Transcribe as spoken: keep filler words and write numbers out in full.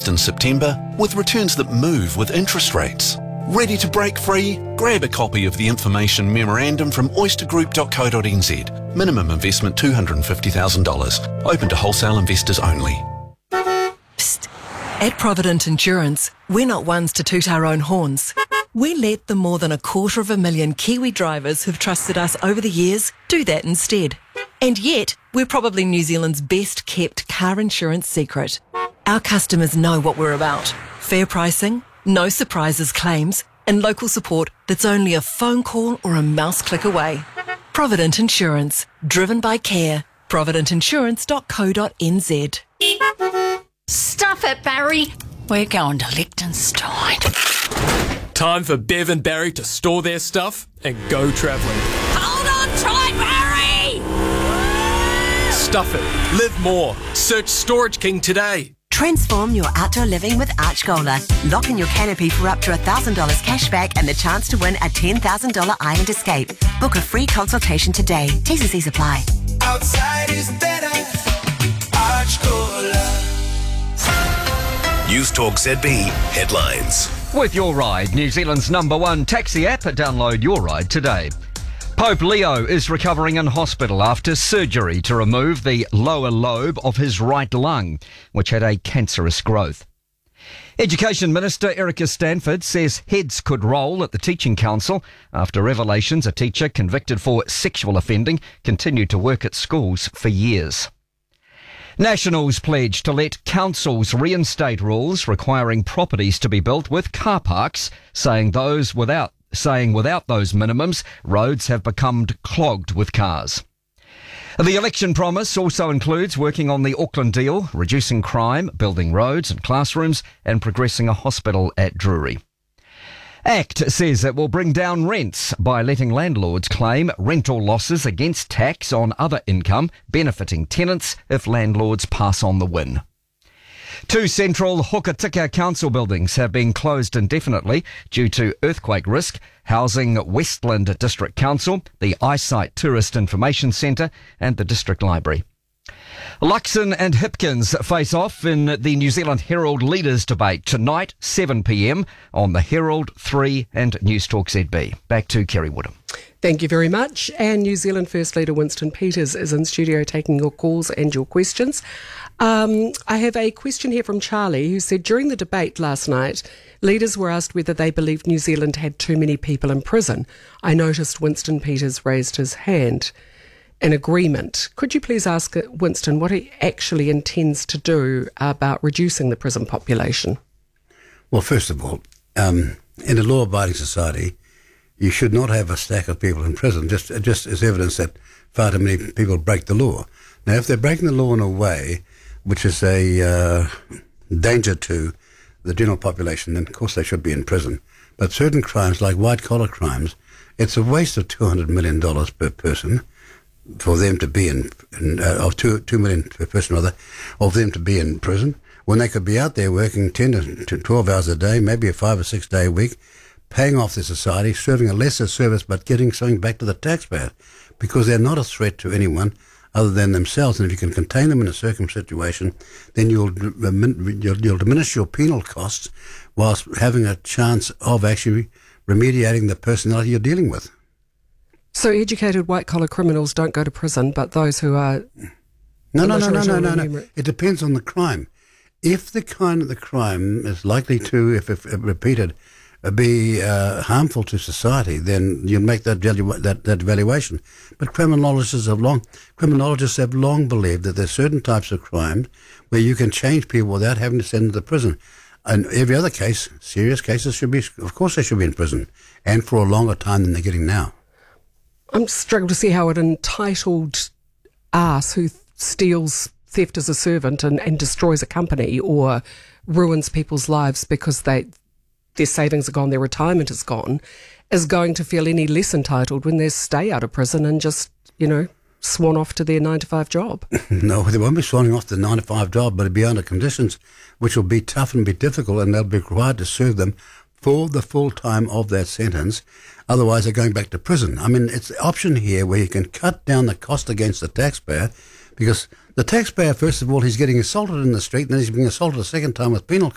in September with returns that move with interest rates. Ready to break free? Grab a copy of the information memorandum from oyster group dot co dot n z. Minimum investment two hundred fifty thousand dollars. Open to wholesale investors only. Psst. At Provident Insurance, we're not ones to toot our own horns. We let the more than a quarter of a million Kiwi drivers who've trusted us over the years do that instead. And yet, we're probably New Zealand's best kept car insurance secret. Our customers know what we're about. Fair pricing, no surprises claims, and local support that's only a phone call or a mouse click away. Provident Insurance, driven by care. provident insurance dot co dot n z. Stuff it, Barry. We're going to Liechtenstein. Time for Bev and Barry to store their stuff and go travelling. Hold on tight, Barry! Stuff it. Live more. Search Storage King today. Transform your outdoor living with Archgola. Lock in your canopy for up to one thousand dollars cash back and the chance to win a ten thousand dollars island escape. Book a free consultation today. T's and C's apply. Outside is better. Archgola. News Talk Z B headlines. With Your Ride, New Zealand's number one taxi app. Download Your Ride today. Pope Leo is recovering in hospital after surgery to remove the lower lobe of his right lung, which had a cancerous growth. Education Minister Erica Stanford says heads could roll at the Teaching Council after revelations a teacher convicted for sexual offending continued to work at schools for years. Nationals pledge to let councils reinstate rules requiring properties to be built with car parks, saying those without saying without those minimums, roads have become clogged with cars. The election promise also includes working on the Auckland deal, reducing crime, building roads and classrooms, and progressing a hospital at Drury. ACT says it will bring down rents by letting landlords claim rental losses against tax on other income, benefiting tenants if landlords pass on the win. Two central Hokitika council buildings have been closed indefinitely due to earthquake risk, housing Westland District Council, the Eyesight Tourist Information Centre and the District Library. Luxon and Hipkins face off in the New Zealand Herald Leaders Debate tonight, seven p m on the Herald, three and News Talk Z B. Back to Kerry Woodham. Thank you very much. And New Zealand First Leader Winston Peters is in studio taking your calls and your questions. Um, I have a question here from Charlie, who said during the debate last night, leaders were asked whether they believed New Zealand had too many people in prison. I noticed Winston Peters raised his hand in agreement. Could you please ask Winston what he actually intends to do about reducing the prison population? Well, first of all, um, in a law-abiding society, you should not have a stack of people in prison just just as evidence that far too many people break the law. Now, if they're breaking the law in a way which is a uh, danger to the general population, then of course they should be in prison. But certain crimes, like white-collar crimes, it's a waste of two hundred million dollars per person for them to be in, in uh, of two, two million per person rather, of them to be in prison, when they could be out there working ten to twelve hours a day, maybe a five or six day a week, paying off the society, serving a lesser service, but getting something back to the taxpayer, because they're not a threat to anyone other than themselves. And if you can contain them in a circum situation, then you'll, you'll, you'll diminish your penal costs whilst having a chance of actually remediating the personality you're dealing with. So educated white-collar criminals don't go to prison, but those who are... No, no, no, no, no, no, no. It depends on the crime. If the kind of the crime is likely to, if, if, if repeated, uh, be uh, harmful to society, then you make that, valu- that that valuation. But criminologists have long criminologists have long believed that there's certain types of crimes where you can change people without having to send them to prison. And every other case, serious cases, should be, of course, they should be in prison, and for a longer time than they're getting now. I'm struggling to see how an entitled ass who steals theft as a servant and, and destroys a company or ruins people's lives because they their savings are gone, their retirement is gone, is going to feel any less entitled when they stay out of prison and just, you know, swan off to their nine to five job. No, they won't be swanning off to the nine to five job, but it'll be under conditions which will be tough and be difficult, and they'll be required to serve them for the full time of that sentence. Otherwise, they're going back to prison. I mean, it's the option here where you can cut down the cost against the taxpayer, because the taxpayer, first of all, he's getting assaulted in the street, and then he's being assaulted a second time with penal